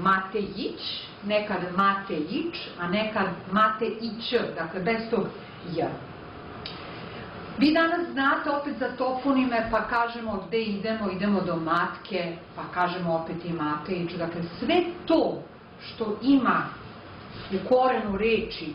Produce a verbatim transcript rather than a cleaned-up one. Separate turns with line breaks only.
Matejić, nekad Matejić, a nekad Mateić, dakle bez tog j. Vi danas znate opet za toponime, pa kažemo gde idemo, idemo do Matke, pa kažemo opet i Matejić. Dakle, sve to što ima u korenu reči